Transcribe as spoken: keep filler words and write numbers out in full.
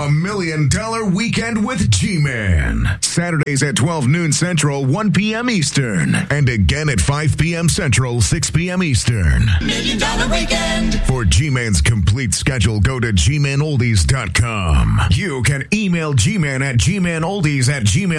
Million Dollar Weekend with G-Man. Saturdays at twelve noon Central, one p.m. Eastern. And again at five p.m. Central, six p.m. Eastern. Million Dollar Weekend. For G-Man's complete schedule, go to G Man Oldies dot com. You can email G-Man at G Man Oldies at gmail